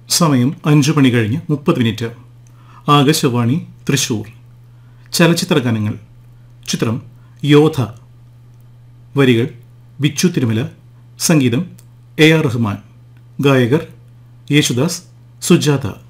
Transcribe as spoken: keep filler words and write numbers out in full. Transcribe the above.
സമയം അഞ്ചു മണി കഴിഞ്ഞ് മുപ്പത് മിനിറ്റ്. ആകാശവാണി തൃശൂർ. ചലച്ചിത്ര ഗാനങ്ങൾ. ചിത്രം യോധ. വരികൾ ബിച്ചു തിരുമല. സംഗീതം എ ആർ റഹ്മാൻ. ഗായകർ യേശുദാസ്, സുജാത.